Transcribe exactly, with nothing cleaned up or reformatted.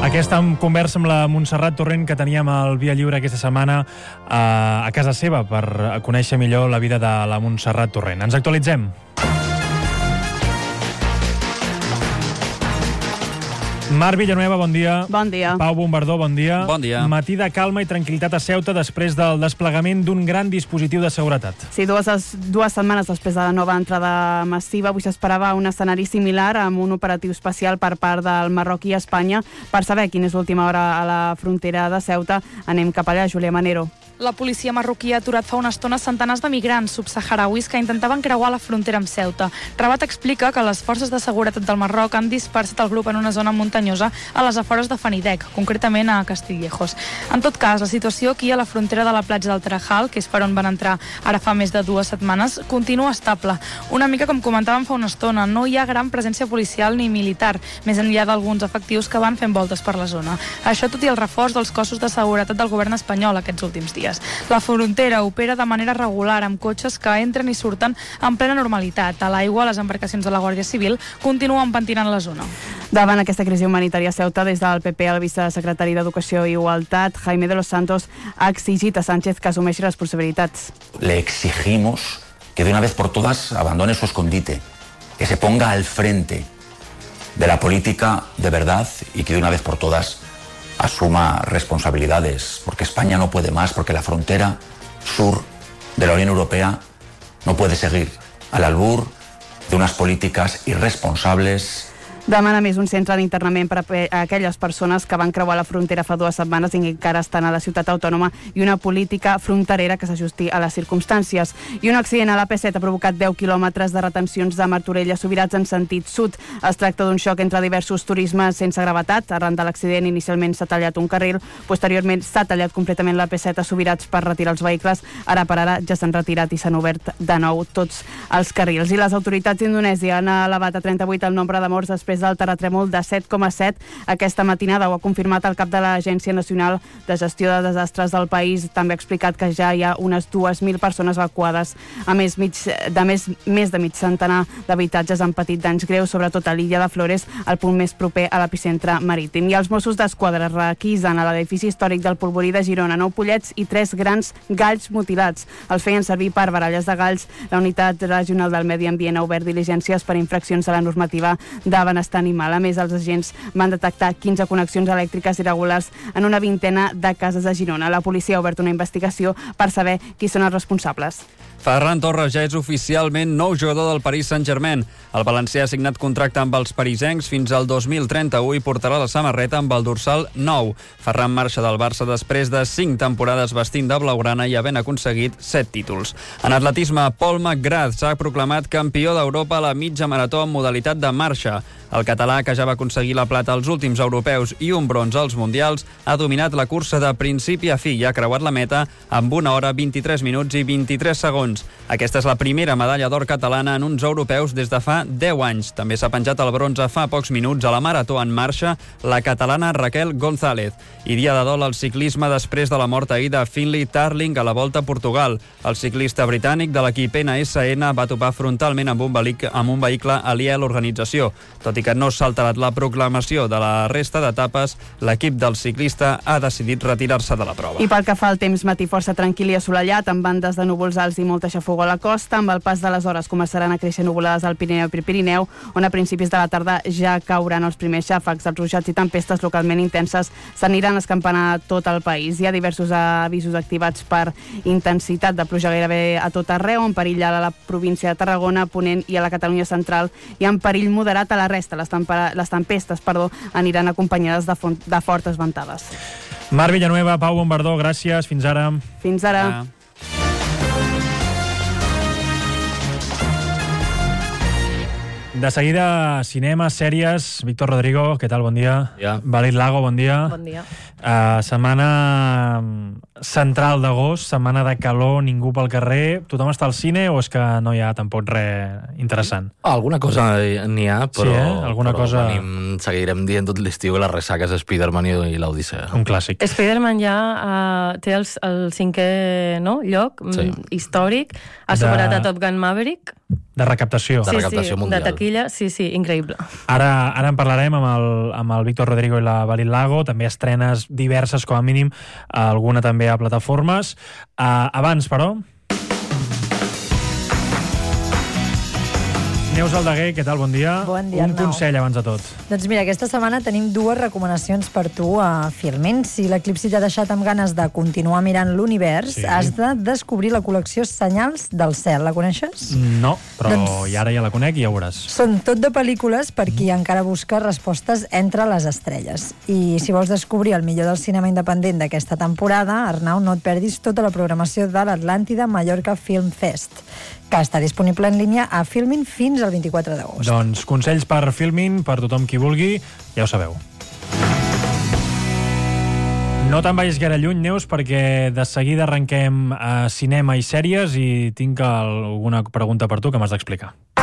Aquesta conversa amb la Montserrat Torrent que teníem al Via Lliure aquesta setmana a, a casa seva per conèixer millor la vida de la Montserrat Torrent. Ens actualitzem. Marc Villanueva, bon dia. Bon dia. Pau Bombardó, bon dia. Bon dia. Matí de calma i tranquil·litat a Ceuta després del desplegament d'un gran dispositiu de seguretat. Sí, dues, dues setmanes després de la nova entrada massiva, avui s'esperava un escenari similar amb un operatiu especial per part del Marroc i Espanya. Per saber quina és l'última hora a la frontera de Ceuta, anem cap allà, Júlia Manero. La policia marroquí ha aturat fa una estona centenars de migrants subsaharauis que intentaven creuar la frontera amb Ceuta. Rabat explica que les forces de seguretat del Marroc han dispersat el grup en una zona muntanyosa a les afores de Fanidec, concretament a Castillejos. En tot cas, la situació aquí a la frontera de la platja del Tarajal, que és per on van entrar ara fa més de dues setmanes, continua estable. Una mica com comentàvem fa una estona, no hi ha gran presència policial ni militar, més enllà d'alguns efectius que van fent voltes per la zona. Això tot i el reforç dels cossos de seguretat del govern espanyol aquests últims dies. La frontera opera de manera regular amb cotxes que entren i surten en plena normalitat. A l'aigua, les embarcacions de la Guàrdia Civil continuen pentinant la zona. Davant aquesta crisi humanitària a Ceuta, des del P P, el vicesecretari d'Educació i Igualtat, Jaime de los Santos, ha exigit a Sánchez que assumeixi responsabilitats. Le exigimos que de una vez por todas abandone su escondite, que se ponga al frente de la política de verdad y que de una vez por todas asuma responsabilidades, porque España no puede más, porque la frontera sur de la Unión Europea no puede seguir al albur de unas políticas irresponsables. Demana més un centre d'internament per a aquelles persones que van creuar la frontera fa dues setmanes i encara estan a la ciutat autònoma i una política fronterera que s'ajusti a les circumstàncies. I un accident a l'A P set ha provocat deu quilòmetres de retencions de Martorell a Subirats en sentit sud. Es tracta d'un xoc entre diversos turismes sense gravetat. Arran de l'accident inicialment s'ha tallat un carril, posteriorment s'ha tallat completament l'A P set a Subirats per retirar els vehicles. Ara per ara ja s'han retirat i s'han obert de nou tots els carrils. I les autoritats d'Indonèsia han elevat a trenta-vuit el nombre de morts després del terratrèmol de set coma set aquesta matinada. Ho ha confirmat el cap de l'Agència Nacional de Gestió de Desastres del país. També ha explicat que ja hi ha unes dues mil persones evacuades. A més, mig, de més, més de mig centenar d'habitatges han patit danys greus, sobretot a l'illa de Flores, el punt més proper a l'epicentre marítim. I els Mossos d'Esquadra requisen a l'edifici històric del Polvorí de Girona nou pollets i tres grans galls mutilats. Els feien servir per baralles de galls. La Unitat Regional del Medi Ambient ha obert diligències per infraccions a la normativa de benestar animal. A més, els agents van detectar quinze connexions elèctriques irregulars en una vintena de cases de Girona. La policia ha obert una investigació per saber qui són els responsables. Ferran Torres ja és oficialment nou jugador del Paris Saint-Germain. El valencià ha signat contracte amb els parisencs fins al dos mil trenta-u i portarà la samarreta amb el dorsal nou. Ferran marxa del Barça després de cinc temporades vestint de blaugrana i havent aconseguit set títols. En atletisme, Paul McGrath s'ha proclamat campió d'Europa a la mitja marató en modalitat de marxa. El català, que ja va aconseguir la plata als últims europeus i un bronze als mundials, ha dominat la cursa de principi a fi i ha creuat la meta amb una hora, vint-i-tres minuts i vint-i-tres segons. Aquesta és la primera medalla d'or catalana en uns europeus des de fa deu anys. També s'ha penjat el bronze fa pocs minuts a la marató en marxa la catalana Raquel González. I dia de dol al ciclisme després de la mort ahir de Finlay Tarling a la Volta a Portugal. El ciclista britànic de l'equip N S N va topar frontalment amb un, vehicle, amb un vehicle aliè a l'organització. Tot i que no s'ha alterat la proclamació de la resta d'etapes, l'equip del ciclista ha decidit retirar-se de la prova. I pel que fa al temps, matí força tranquil i assolellat, amb bandes de núvols alts i molta xafogó a la costa. Amb el pas de les hores començaran a créixer nuvolades al Pirineu i Prepirineu, on a principis de la tarda ja cauran els primers xàfecs. Els ruixats i tempestes localment intenses s'aniran escampant a tot el país. Hi ha diversos avisos activats per intensitat de pluja gairebé a tot arreu, en perill a la província de Tarragona, Ponent i a la Catalunya central, i en perill moderat a la resta. Les, les tempestes perdó, aniran acompanyades de, de fortes ventades. Marc Villanueva, Pau Bombardó, gràcies. Fins ara. Fins ara. Ah. De seguida, cinema, sèries. Víctor Rodrigo, què tal? Bon dia. Ja. Valid Lago, bon dia. Bon dia. Uh, setmana central d'agost, setmana de calor, ningú pel carrer. Tothom està al cine o és que no hi ha tampoc res interessant? Alguna cosa n'hi ha, però, sí, eh? Alguna però cosa... venim, seguirem dient tot l'estiu que les ressaques de Spider-Man i, i l'Odissea. Un clàssic. Spider-Man ja uh, té el, el cinquè no, lloc sí. històric. Ha superat de... a Top Gun Maverick. De recaptació. De Sí, recaptació sí, mundial. de taquilla, sí, sí, increïble. Ara, ara en parlarem amb el, amb el Víctor Rodrigo i la Belit Lago, també estrenes diverses, com a mínim, alguna també a plataformes. Uh, abans, però... Neus Aldeguer, què tal? Bon dia. Bon dia, Un Arnau. consell abans de tot. Doncs mira, aquesta setmana tenim dues recomanacions per tu a Filmin. Si l'Eclipsi t'ha deixat amb ganes de continuar mirant l'univers, Sí. has de descobrir la col·lecció Senyals del cel. La coneixes? No, però Doncs- i ara ja la conec i ja veuràs. Són tot de pel·lícules per qui encara busca respostes entre les estrelles. I si vols descobrir el millor del cinema independent d'aquesta temporada, Arnau, no et perdis tota la programació de l'Atlàntida Mallorca Film Fest, que està disponible en línia a Filmin fins al vint-i-quatre d'agost. Doncs consells per Filmin, per tothom qui vulgui, ja ho sabeu. No te'n vagis gaire lluny, Neus, perquè de seguida arrenquem a cinema i sèries i tinc alguna pregunta per tu que m'has d'explicar.